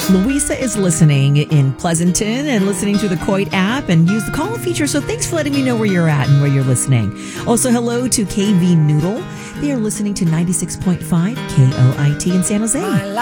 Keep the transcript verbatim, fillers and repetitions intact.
Louisa is listening in Pleasanton and listening through the Coit app and use the call feature. So thanks for letting me know where you're at and where you're listening. Also, hello to K V Noodle. They are listening to ninety-six point five K O I T in San Jose.